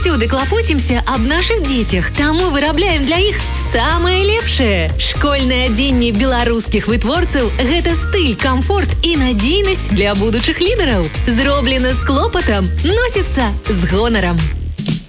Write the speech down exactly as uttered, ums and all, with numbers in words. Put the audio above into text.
заўсёды клапоцімся аб нашых дзецях, таму вырабляем для іх самае лепшае. Школьнае адзенне беларускіх вытворцаў – гэта стыль, камфорт і надзейнасць для будучых лідараў. Зроблена з клопатам, носіцца з гонарам.